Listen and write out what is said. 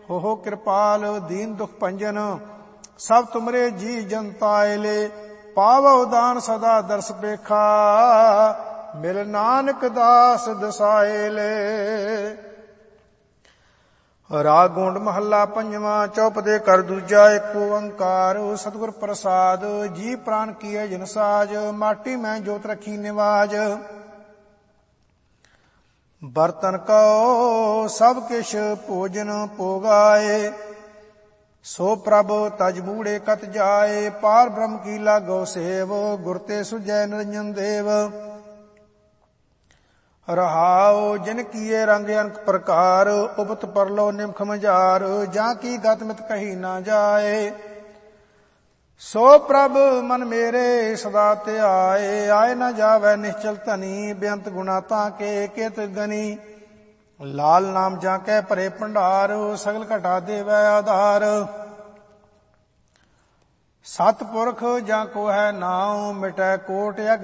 ਹੋ ਕਿਰਪਾਲ ਦੀਨ ਦੁਖ ਭੰਜਨ ਸਭ ਤੁਮਰੇ ਜੀ ਜਨਤਾ ਆਇਲੇ ਪਾਵੋ ਦਾਨ ਸਦਾ ਦਰਸ ਪੇਖਾ ਮਿਲ ਨਾਨਕ ਦਾਸ ਦਸਾਇਲੇ। ਰਾਗ ਗੋਂਡ ਮਹੱਲਾ ਪੰਜਵਾਂ ਚੌਪਦੇ ਕਰ ਦੂਜਾ ਏਕ ਓੰਕਾਰ ਸਤਿਗੁਰ ਪ੍ਰਸਾਦ ਜੀ ਪ੍ਰਾਨ ਕੀਏ ਜਿਨ ਸਾਜ ਮਾਟੀ ਮੈਂ ਜੋਤ ਰਖੀ ਨਿਵਾਜ। ਬਰਤਨ ਕਉ ਸਭ ਕਿਛ ਭੋਜਨ ਭੋਗਾਏ ਸੋ ਪ੍ਰਭ ਤਜ ਬੂੜੇ ਕਤ ਜਾਏ ਪਾਰ ਬ੍ਰਹਮ ਕੀ ਲਾਗੋ ਸੇਵ ਗੁਰ ਤੇ ਸੁਜੈ ਨਿਰੰਜਨ ਦੇਵ। ਰਹਾਉ ਜਿਨ ਕੀਏ ਰੰਗ ਅਨਕ ਪ੍ਰਕਾਰ ਉਪਤ ਪਰਲੋ ਨਿਮਖ ਮਝਾਰ ਜਾਂ ਕੀ ਗਤ ਮਿਤ ਕਹੀ ਨਾ ਜਾਏ ਸੋ ਪ੍ਰਭ ਮਨ ਮੇਰੇ ਸਦਾ ਧਿਆਏ। ਆਏ ਨਾ ਜਾਵੈ ਨਿਸ਼ਚਲ ਧਨੀ ਬੇਅੰਤ ਗੁਣਾ ਤਾਂ ਕੇ ਕਿਤ ਗਨੀ ਲਾਲ ਨਾਮ ਜਾਂ ਕੈ ਭਰੇ ਭੰਡਾਰ ਸਗਲ ਘਟਾ ਦੇਵੈ ਆਧਾਰ। ਸਤਿਪੁਰਖ ਜਾਂ ਕੋ ਹੈ ਨਾਉ ਮਿਟੈ ਕੋਟ